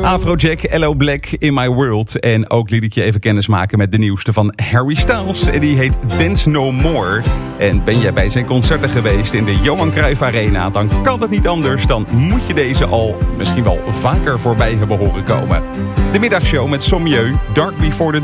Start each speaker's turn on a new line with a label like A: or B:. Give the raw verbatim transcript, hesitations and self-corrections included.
A: Afrojack, L O Black, In My World. En ook liet ik je even kennis maken met de nieuwste van Harry Styles. En die heet Dance No More. En ben jij bij zijn concerten geweest in de Johan Cruijff Arena, dan kan het niet anders. Dan moet je deze al misschien wel vaker voorbij hebben horen komen. De middagshow met Sommieu, Dark Before the